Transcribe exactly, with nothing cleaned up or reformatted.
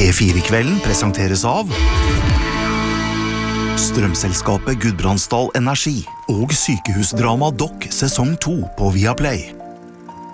P fire-kvelden presenteres av Strømselskapet Gudbrandsdal Energi og sykehusdrama Dokk sesong to på Viaplay.